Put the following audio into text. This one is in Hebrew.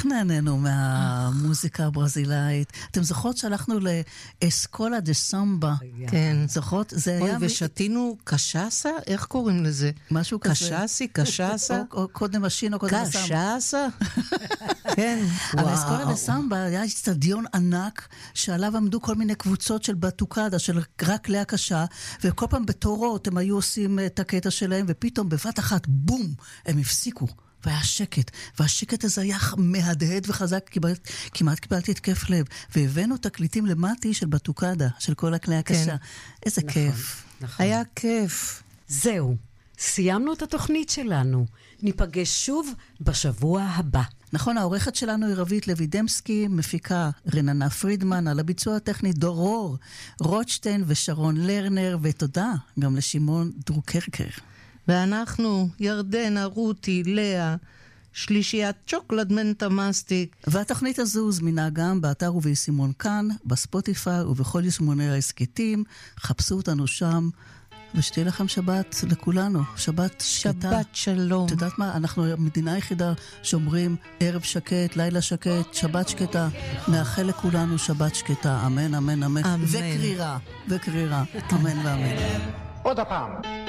נהנינו מהמוזיקה הברזילאית. אתם זוכרות שהלכנו לאסקולה דה סמבה? כן. זוכרות? זה היה... ושתינו קשסה? איך קוראים לזה? משהו כזה. קשסי, קשסה? או קודם השין או קודם הסמבה. קשסה? כן. אבל אסקולה דה סמבה היה אצטדיון ענק, שעליו עמדו כל מיני קבוצות של בטוקדה, של רק לאה קשה, וכל פעם בתורות הם היו עושים את הקטע שלהם, ופתאום בבת אחת, בום, הם הפסיקו. והיה שקט, והשקט הזה היה מהדהד וחזק, כמעט קיבלתי התקף לב, והבאנו תקליטים למטי של בטוקדה, של כל הכלי הקשה. איזה כיף. היה כיף. זהו, סיימנו את התוכנית שלנו. ניפגש שוב בשבוע הבא. נכון, העורכת שלנו היא רבית לוידמסקי, מפיקה רננה פרידמן, על הביצוע הטכני דורור רוטשטיין ושרון לרנר, ותודה גם לשמעון דרוקרקר. ואנחנו, ירדנה, רותי, לאה, שלישיית צ'וקולד מנטה מסטיק. והתוכנית הזו זמינה גם באתר וביישומון כאן, בספוטיפיי ובכל יישומוני ההסכתים. חפשו אותנו שם, ושתהיה לכם שבת לכולנו, שבת שקטה. שבת שלום. את יודעת מה? אנחנו המדינה היחידה שאומרים ערב שקט, לילה שקט, שבת שקטה. נאחל לכולנו שבת שקטה. אמן, אמן, אמן. אמן. וקרירה, וקרירה. אמן ואמן. עוד הפעם.